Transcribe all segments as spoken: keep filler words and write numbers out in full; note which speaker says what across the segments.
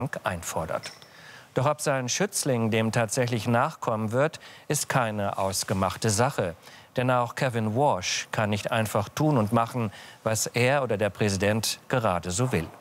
Speaker 1: einfordert. Doch ob sein Schützling dem tatsächlich nachkommen wird, ist keine ausgemachte Sache. Denn auch Kevin Warsh kann nicht einfach tun und machen, was er oder der Präsident gerade so will.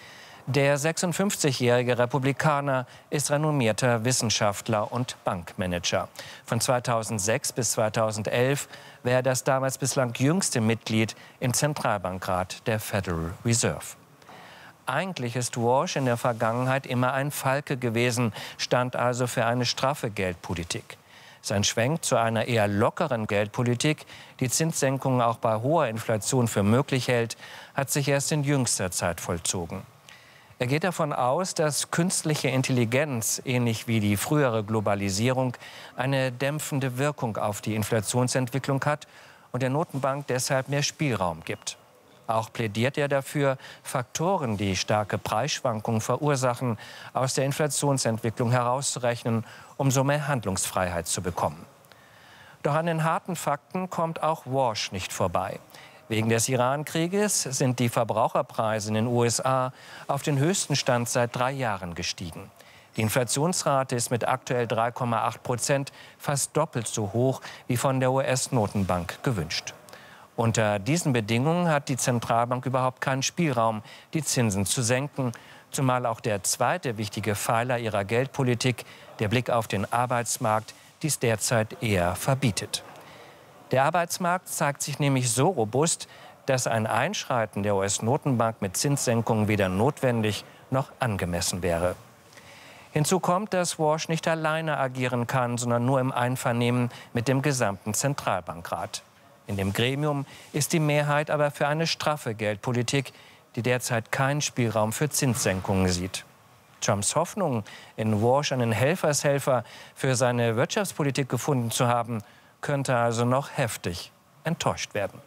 Speaker 1: Der sechsundfünfzigjährige Republikaner ist renommierter Wissenschaftler und Bankmanager. Von zweitausendsechs bis zweitausendelf war er das damals bislang jüngste Mitglied im Zentralbankrat der Federal Reserve. Eigentlich ist Warsh in der Vergangenheit immer ein Falke gewesen, stand also für eine straffe Geldpolitik. Sein Schwenk zu einer eher lockeren Geldpolitik, die Zinssenkungen auch bei hoher Inflation für möglich hält, hat sich erst in jüngster Zeit vollzogen. Er geht davon aus, dass künstliche Intelligenz, ähnlich wie die frühere Globalisierung, eine dämpfende Wirkung auf die Inflationsentwicklung hat und der Notenbank deshalb mehr Spielraum gibt. Auch plädiert er dafür, Faktoren, die starke Preisschwankungen verursachen, aus der Inflationsentwicklung herauszurechnen, um so mehr Handlungsfreiheit zu bekommen. Doch an den harten Fakten kommt auch Warsh nicht vorbei. Wegen des Iran-Krieges sind die Verbraucherpreise in den U S A auf den höchsten Stand seit drei Jahren gestiegen. Die Inflationsrate ist mit aktuell drei Komma acht Prozent fast doppelt so hoch wie von der U S-Notenbank gewünscht. Unter diesen Bedingungen hat die Zentralbank überhaupt keinen Spielraum, die Zinsen zu senken, zumal auch der zweite wichtige Pfeiler ihrer Geldpolitik, der Blick auf den Arbeitsmarkt, dies derzeit eher verbietet. Der Arbeitsmarkt zeigt sich nämlich so robust, dass ein Einschreiten der U S-Notenbank mit Zinssenkungen weder notwendig noch angemessen wäre. Hinzu kommt, dass Warsh nicht alleine agieren kann, sondern nur im Einvernehmen mit dem gesamten Zentralbankrat. In dem Gremium ist die Mehrheit aber für eine straffe Geldpolitik, die derzeit keinen Spielraum für Zinssenkungen sieht. Trumps Hoffnung, in Warsh einen Helfershelfer für seine Wirtschaftspolitik gefunden zu haben, könnte also noch heftig enttäuscht werden.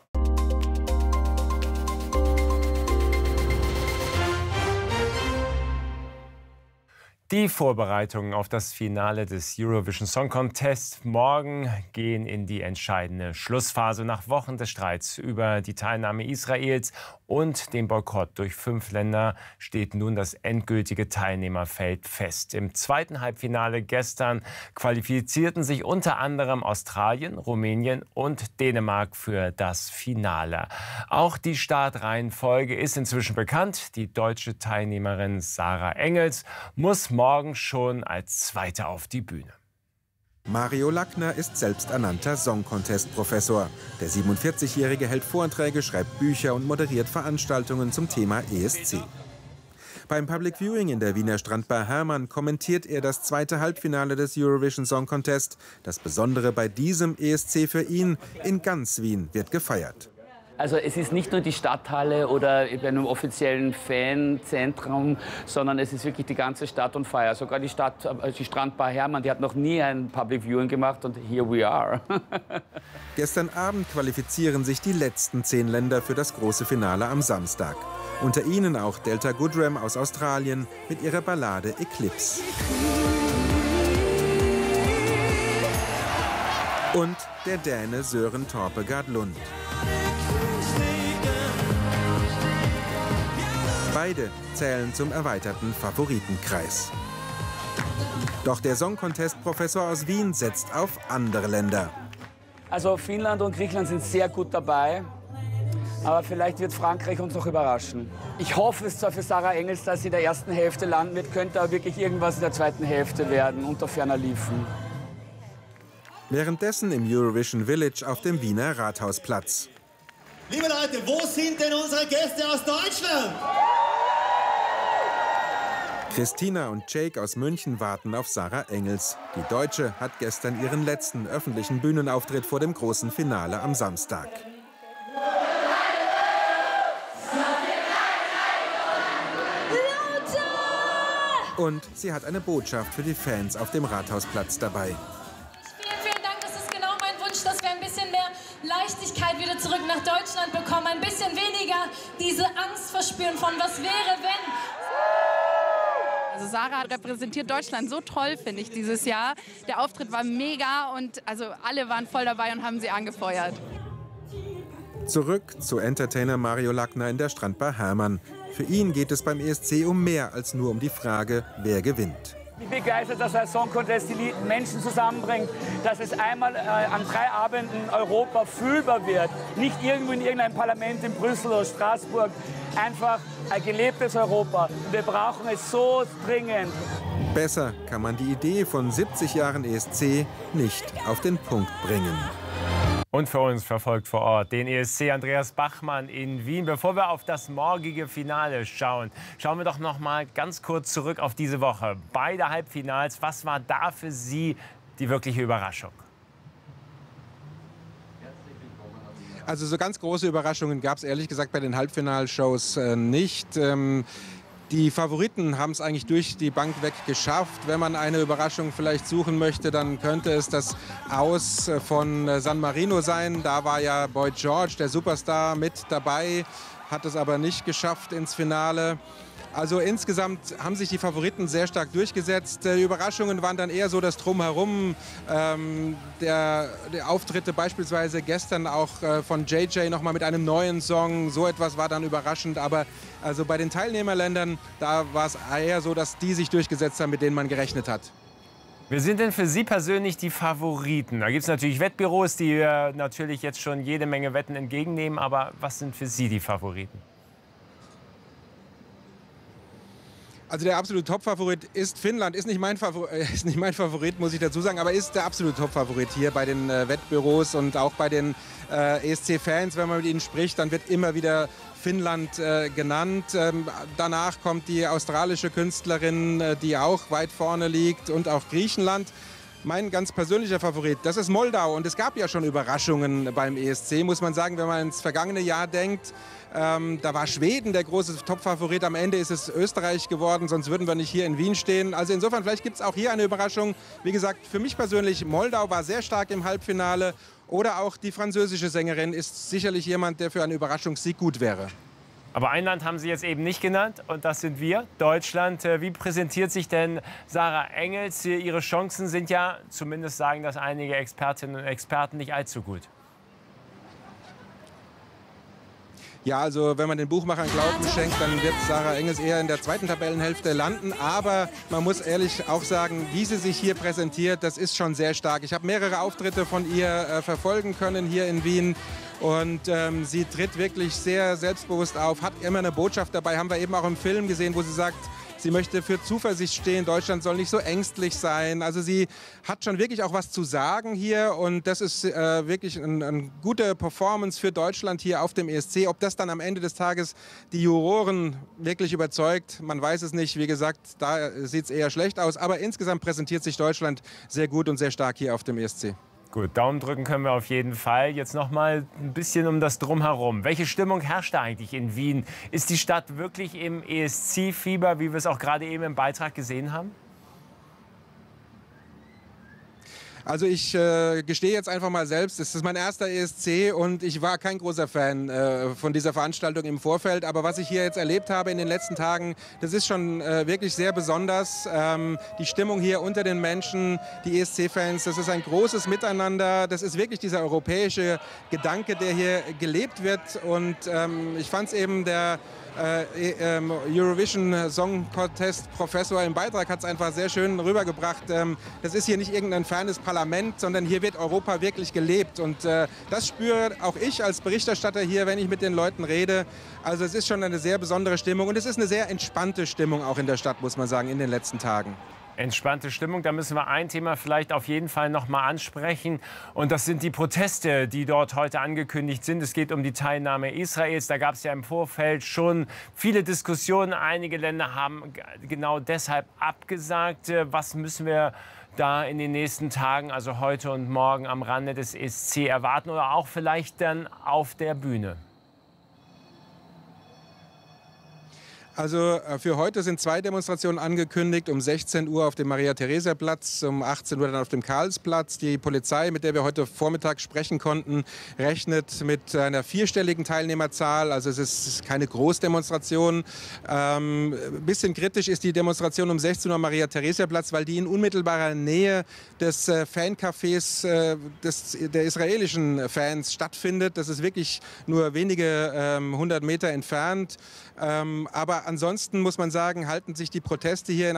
Speaker 2: Die Vorbereitungen auf das Finale des Eurovision Song Contest morgen gehen in die entscheidende Schlussphase. Nach Wochen des Streits über die Teilnahme Israels und den Boykott durch fünf Länder steht nun das endgültige Teilnehmerfeld fest. Im zweiten Halbfinale gestern qualifizierten sich unter anderem Australien, Rumänien und Dänemark für das Finale. Auch die Startreihenfolge ist inzwischen bekannt. Die deutsche Teilnehmerin Sarah Engels muss morgen schon als Zweite auf die Bühne.
Speaker 3: Mario Lackner ist selbsternannter Song-Contest-Professor. Der siebenundvierzigjährige hält Vorträge, schreibt Bücher und moderiert Veranstaltungen zum Thema E S C. Beim Public Viewing in der Wiener Strandbar Hermann kommentiert er das zweite Halbfinale des Eurovision Song Contest. Das Besondere bei diesem E S C für ihn: in ganz Wien wird gefeiert.
Speaker 4: Also es ist nicht nur die Stadthalle oder bei einem offiziellen Fanzentrum, sondern es ist wirklich die ganze Stadt und Feier. Sogar die Stadt, die Strandbar Hermann, die hat noch nie ein Public Viewing gemacht und here we are.
Speaker 3: Gestern Abend qualifizieren sich die letzten zehn Länder für das große Finale am Samstag. Unter ihnen auch Delta Goodrem aus Australien mit ihrer Ballade Eclipse. Und der Däne Søren Torpegaard Lund. Beide zählen zum erweiterten Favoritenkreis. Doch der Song-Contest-Professor aus Wien setzt auf andere Länder.
Speaker 4: Also Finnland und Griechenland sind sehr gut dabei, aber vielleicht wird Frankreich uns noch überraschen. Ich hoffe es zwar für Sarah Engels, dass sie in der ersten Hälfte landen wird, könnte aber wirklich irgendwas in der zweiten Hälfte werden, unter ferner Liefen.
Speaker 3: Währenddessen im Eurovision Village auf dem Wiener Rathausplatz.
Speaker 5: Liebe Leute, wo sind denn unsere Gäste aus Deutschland?
Speaker 3: Christina und Jake aus München warten auf Sarah Engels. Die Deutsche hat gestern ihren letzten öffentlichen Bühnenauftritt vor dem großen Finale am Samstag. Und sie hat eine Botschaft für die Fans auf dem Rathausplatz dabei.
Speaker 6: Dass wir ein bisschen mehr Leichtigkeit wieder zurück nach Deutschland bekommen, ein bisschen weniger diese Angst verspüren von was wäre, wenn.
Speaker 7: Also Sarah repräsentiert Deutschland so toll, finde ich, dieses Jahr. Der Auftritt war mega und also alle waren voll dabei und haben sie angefeuert.
Speaker 3: Zurück zu Entertainer Mario Lackner in der Strandbar Hermann. Für ihn geht es beim E S C um mehr als nur um die Frage, wer gewinnt.
Speaker 4: Ich bin begeistert, dass der Song Contest die Menschen zusammenbringt, dass es einmal äh, an drei Abenden Europa fühlbar wird. Nicht irgendwo in irgendeinem Parlament in Brüssel oder Straßburg. Einfach ein gelebtes Europa. Und wir brauchen es so dringend.
Speaker 3: Besser kann man die Idee von siebzig Jahren E S C nicht auf den Punkt bringen.
Speaker 2: Und für uns verfolgt vor Ort den E S C Andreas Bachmann in Wien. Bevor wir auf das morgige Finale schauen, schauen wir doch noch mal ganz kurz zurück auf diese Woche. Beide Halbfinals, was war da für Sie die wirkliche Überraschung?
Speaker 8: Also so ganz große Überraschungen gab es ehrlich gesagt bei den Halbfinalshows äh, nicht. Ähm Die Favoriten haben es eigentlich durch die Bank weg geschafft. Wenn man eine Überraschung vielleicht suchen möchte, dann könnte es das Aus von San Marino sein. Da war ja Boy George, der Superstar, mit dabei, hat es aber nicht geschafft ins Finale. Also insgesamt haben sich die Favoriten sehr stark durchgesetzt. Die Überraschungen waren dann eher so das Drumherum. Ähm, der, der Auftritte beispielsweise gestern auch äh, von J J noch mal mit einem neuen Song. So etwas war dann überraschend. Aber also bei den Teilnehmerländern, da war es eher so, dass die sich durchgesetzt haben, mit denen man gerechnet hat.
Speaker 2: Wer sind denn für Sie persönlich die Favoriten? Da gibt es natürlich Wettbüros, die äh, natürlich jetzt schon jede Menge Wetten entgegennehmen. Aber was sind für Sie die Favoriten?
Speaker 8: Also der absolute Top-Favorit ist Finnland, ist nicht, mein Favorit, ist nicht mein Favorit, muss ich dazu sagen, aber ist der absolute Top-Favorit hier bei den äh, Wettbüros und auch bei den äh, E S C-Fans. Wenn man mit ihnen spricht, dann wird immer wieder Finnland äh, genannt. Ähm, danach kommt die australische Künstlerin, äh, die auch weit vorne liegt, und auch Griechenland. Mein ganz persönlicher Favorit, das ist Moldau. Und es gab ja schon Überraschungen beim E S C, muss man sagen, wenn man ins vergangene Jahr denkt. Ähm, da war Schweden der große Top-Favorit. Am Ende ist es Österreich geworden, sonst würden wir nicht hier in Wien stehen. Also insofern, vielleicht gibt es auch hier eine Überraschung. Wie gesagt, für mich persönlich, Moldau war sehr stark im Halbfinale. Oder auch die französische Sängerin ist sicherlich jemand, der für einen Überraschungssieg gut wäre.
Speaker 2: Aber ein Land haben Sie jetzt eben nicht genannt, und das sind wir, Deutschland. Wie präsentiert sich denn Sarah Engels? Ihre Chancen sind ja, zumindest sagen das einige Expertinnen und Experten, nicht allzu gut.
Speaker 8: Ja, also wenn man den Buchmachern Glauben schenkt, dann wird Sarah Engels eher in der zweiten Tabellenhälfte landen. Aber man muss ehrlich auch sagen, wie sie sich hier präsentiert, das ist schon sehr stark. Ich habe mehrere Auftritte von ihr äh, verfolgen können hier in Wien. Und ähm, sie tritt wirklich sehr selbstbewusst auf, hat immer eine Botschaft dabei. Haben wir eben auch im Film gesehen, wo sie sagt, sie möchte für Zuversicht stehen. Deutschland soll nicht so ängstlich sein. Also sie hat schon wirklich auch was zu sagen hier. Und das ist äh, wirklich eine ein gute Performance für Deutschland hier auf dem E S C. Ob das dann am Ende des Tages die Juroren wirklich überzeugt, man weiß es nicht. Wie gesagt, da sieht es eher schlecht aus. Aber insgesamt präsentiert sich Deutschland sehr gut und sehr stark hier auf dem E S C.
Speaker 2: Gut, Daumen drücken können wir auf jeden Fall. Jetzt noch mal ein bisschen um das Drumherum. Welche Stimmung herrscht da eigentlich in Wien? Ist die Stadt wirklich im E S C-Fieber, wie wir es auch gerade eben im Beitrag gesehen haben?
Speaker 8: Also ich äh, gestehe jetzt einfach mal selbst, es ist mein erster E S C und ich war kein großer Fan äh, von dieser Veranstaltung im Vorfeld. Aber was ich hier jetzt erlebt habe in den letzten Tagen, das ist schon äh, wirklich sehr besonders. Ähm, die Stimmung hier unter den Menschen, die E S C-Fans, das ist ein großes Miteinander. Das ist wirklich dieser europäische Gedanke, der hier gelebt wird. Und ähm, ich fand es eben, der Äh, ähm, Eurovision Song Contest Professor im Beitrag hat es einfach sehr schön rübergebracht. Ähm, das ist hier nicht irgendein fernes Parlament, sondern hier wird Europa wirklich gelebt. Und äh, das spüre auch ich als Berichterstatter hier, wenn ich mit den Leuten rede. Also es ist schon eine sehr besondere Stimmung und es ist eine sehr entspannte Stimmung auch in der Stadt, muss man sagen, in den letzten Tagen.
Speaker 2: Entspannte Stimmung, da müssen wir ein Thema vielleicht auf jeden Fall noch mal ansprechen. Und das sind die Proteste, die dort heute angekündigt sind. Es geht um die Teilnahme Israels. Da gab es ja im Vorfeld schon viele Diskussionen. Einige Länder haben genau deshalb abgesagt. Was müssen wir da in den nächsten Tagen, also heute und morgen am Rande des E S C erwarten oder auch vielleicht dann auf der Bühne?
Speaker 8: Also für heute sind zwei Demonstrationen angekündigt, um sechzehn Uhr auf dem Maria-Theresia-Platz, um achtzehn Uhr dann auf dem Karlsplatz. Die Polizei, mit der wir heute Vormittag sprechen konnten, rechnet mit einer vierstelligen Teilnehmerzahl. Also es ist keine Großdemonstration. Ähm, ein bisschen kritisch ist die Demonstration um sechzehn Uhr am Maria-Theresia-Platz, weil die in unmittelbarer Nähe des äh, Fancafés äh, des, der israelischen Fans stattfindet. Das ist wirklich nur wenige ähm, hundert Meter entfernt. Ähm, aber ansonsten muss man sagen, halten sich die Proteste hier in